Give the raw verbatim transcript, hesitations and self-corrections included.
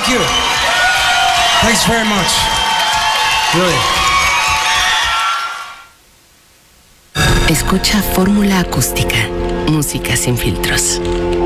Thank you. Thanks very much. Really. Escucha Fórmula Acústica. Música sin filtros.